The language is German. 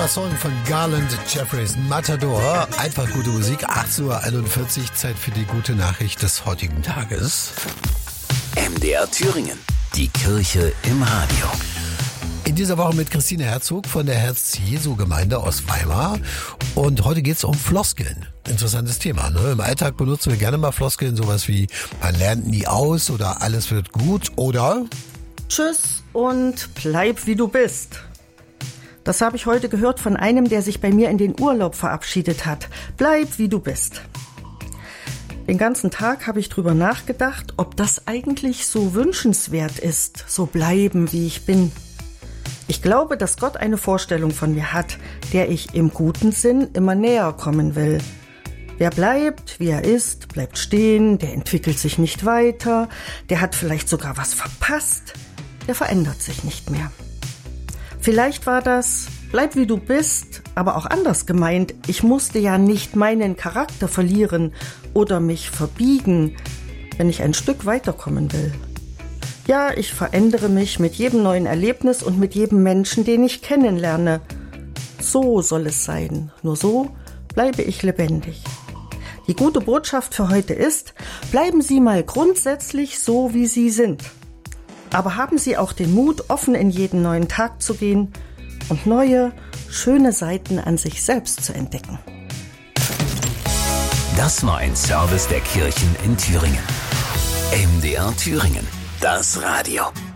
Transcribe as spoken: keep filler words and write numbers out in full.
Song von Garland Jeffries, Matador. Einfach gute Musik. achtzehn Uhr einundvierzig, Zeit für die gute Nachricht des heutigen Tages. M D R Thüringen. Die Kirche im Radio. In dieser Woche mit Christine Herzog von der Herz-Jesu-Gemeinde aus Weimar. Und heute geht es um Floskeln. Interessantes Thema, ne? Im Alltag benutzen wir gerne mal Floskeln, sowas wie man lernt nie aus oder alles wird gut oder Tschüss und bleib wie du bist. Das habe ich heute gehört von einem, der sich bei mir in den Urlaub verabschiedet hat. Bleib wie du bist. Den ganzen Tag habe ich drüber nachgedacht, ob das eigentlich so wünschenswert ist, so bleiben wie ich bin. Ich glaube, dass Gott eine Vorstellung von mir hat, der ich im guten Sinn immer näher kommen will. Wer bleibt, wie er ist, bleibt stehen, der entwickelt sich nicht weiter, der hat vielleicht sogar was verpasst, der verändert sich nicht mehr. Vielleicht war das, bleib wie du bist, aber auch anders gemeint. Ich musste ja nicht meinen Charakter verlieren oder mich verbiegen, wenn ich ein Stück weiterkommen will. Ja, ich verändere mich mit jedem neuen Erlebnis und mit jedem Menschen, den ich kennenlerne. So soll es sein. Nur so bleibe ich lebendig. Die gute Botschaft für heute ist, bleiben Sie mal grundsätzlich so, wie Sie sind. Aber haben Sie auch den Mut, offen in jeden neuen Tag zu gehen und neue, schöne Seiten an sich selbst zu entdecken. Das war ein Service der Kirchen in Thüringen. M D R Thüringen, das Radio.